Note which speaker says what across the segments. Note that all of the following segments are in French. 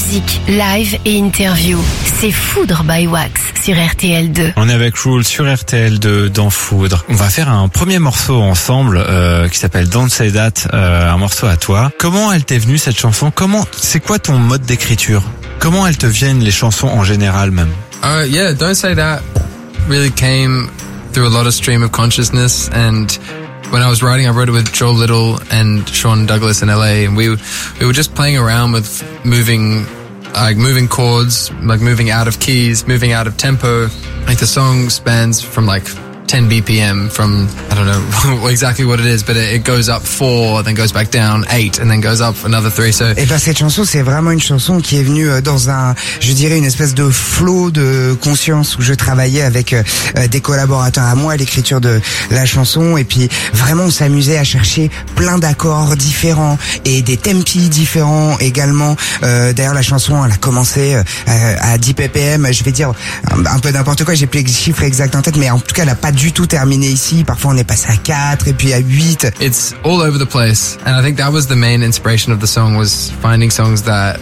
Speaker 1: musique, live et interview. C'est Foudre by Wax sur RTL2.
Speaker 2: On est avec Rule sur RTL2 dans Foudre. On va faire un premier morceau ensemble qui s'appelle Don't Say That, un morceau à toi. Comment elle t'est venue cette chanson? C'est quoi ton mode d'écriture? Comment elles te viennent les chansons en général même?
Speaker 3: Yeah, Don't Say That really came through a lot of stream of consciousness, and when I was writing, I wrote it with Joel Little and Sean Douglas in LA, and we were just playing around with moving chords, like moving out of keys, moving out of tempo. Like the song spans from like 10 BPM from, I don't know exactly what it is, but it goes up 4, then goes back down 8, and then goes up another 3. So.
Speaker 4: Et ben cette chanson, c'est vraiment une chanson qui est venue dans je dirais une espèce de flow de conscience où je travaillais avec des collaborateurs à moi à l'écriture de la chanson, et puis vraiment on s'amusait à chercher plein d'accords différents et des tempi différents également. D'ailleurs la chanson, elle a commencé à 10 ppm, je vais dire un peu n'importe quoi, j'ai plus les chiffres exacts en tête, mais en tout cas elle a pas du tout terminé ici. Parfois on est passé à 4 et puis à 8.
Speaker 3: It's all over the place, and I think that was the main inspiration of the song, was finding songs that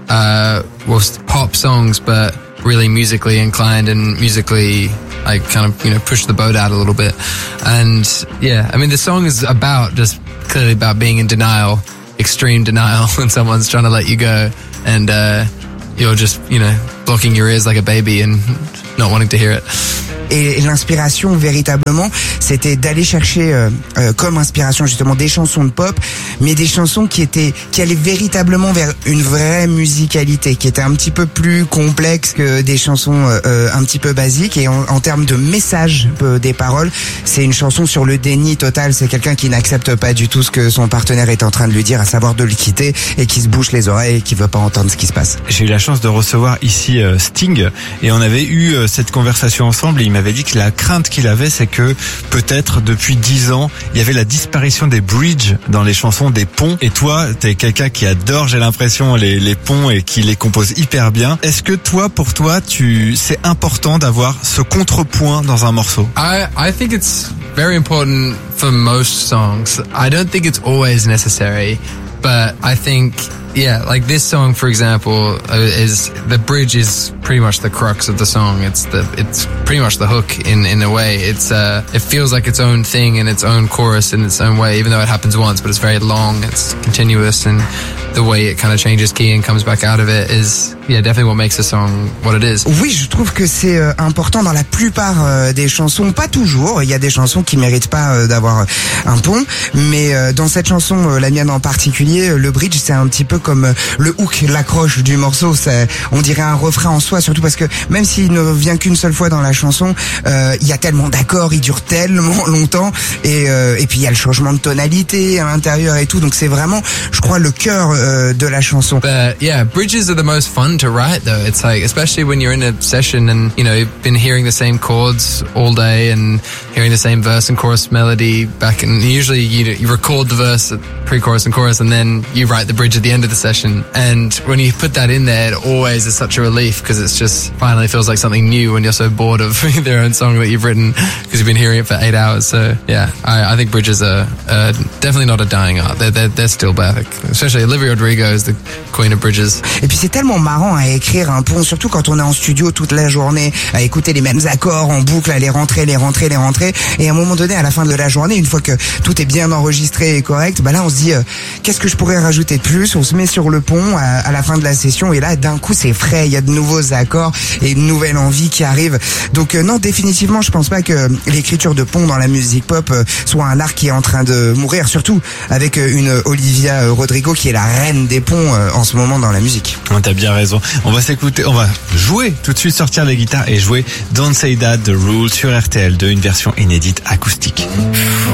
Speaker 3: was pop songs but really musically inclined and musically like kind of push the boat out a little bit. And yeah, I mean the song is clearly about being in denial, extreme denial, when someone's trying to let you go, and you're just blocking your ears like a baby and not wanting to hear it.
Speaker 4: Et l'inspiration véritablement, c'était d'aller chercher comme inspiration justement des chansons de pop, mais des chansons qui allaient véritablement vers une vraie musicalité, qui était un petit peu plus complexe que des chansons un petit peu basiques. Et en termes de message des paroles, c'est une chanson sur le déni total. C'est quelqu'un qui n'accepte pas du tout ce que son partenaire est en train de lui dire, à savoir de le quitter, et qui se bouche les oreilles et qui veut pas entendre ce qui se passe.
Speaker 2: J'ai eu la chance de recevoir ici Sting, et on avait eu cette conversation ensemble, et il m'avait dit que la crainte qu'il avait, c'est que peut-être depuis 10 ans, il y avait la disparition des bridges dans les chansons, des ponts. Et toi, t'es quelqu'un qui adore, j'ai l'impression, les ponts, et qui les compose hyper bien. Est-ce que pour toi, c'est important d'avoir ce contrepoint dans un morceau?
Speaker 3: I think it's very important for most songs. I don't think it's always necessary, but I think, yeah, like this song, for example, is the bridge is pretty much the crux of the song. It's pretty much the hook in a way. It feels like its own thing and its own chorus in its own way, even though it happens once, but it's very long, it's continuous, and the way it kind of changes key and comes back out of it is, yeah, definitely what makes the song what it is.
Speaker 4: Oui, je trouve que c'est important dans la plupart des chansons, pas toujours. Il y a des chansons qui méritent pas d'avoir un pont, mais dans cette chanson, la mienne en particulier, le bridge, c'est un petit peu comme le hook, l'accroche du morceau. On dirait un refrain en soi, surtout parce que même s'il ne vient qu'une seule fois dans la chanson, il y a tellement d'accords, il dure tellement longtemps, et puis il y a le changement de tonalité à l'intérieur et tout, donc c'est vraiment, je crois, le cœur de la chanson.
Speaker 3: But yeah, bridges are the most fun to write though. It's like, especially when you're in a session and you've been hearing the same chords all day and hearing the same verse and chorus melody back, and usually you record the verse, pre-chorus and chorus, and then you write the bridge at the end of the session. And when you put that in there, it always is such a relief, because it's just finally feels like something new when you're so bored of their own song that you've written because you've been hearing it for 8 hours. So yeah, I think bridges are definitely not a dying art. They're still basic, especially Olivia Rodrigo is the queen of bridges.
Speaker 4: Et puis c'est tellement marrant à écrire un pont, surtout quand on est en studio toute la journée, à écouter les mêmes accords en boucle, à les rentrer, et à un moment donné, à la fin de la journée, une fois que tout est bien enregistré et correct, là on se dit qu'est-ce que je pourrais rajouter de plus? On se met sur le pont à la fin de la session, et là d'un coup c'est frais, il y a de nouveaux accords et une nouvelle envie qui arrive. Donc non, définitivement je pense pas que l'écriture de pont dans la musique pop soit un art qui est en train de mourir, surtout avec une Olivia Rodrigo qui est la reine des ponts en ce moment dans la musique.
Speaker 2: T'as bien raison. On va jouer tout de suite, sortir les guitares et jouer Don't Say That de Rule sur RTL2, une version inédite acoustique.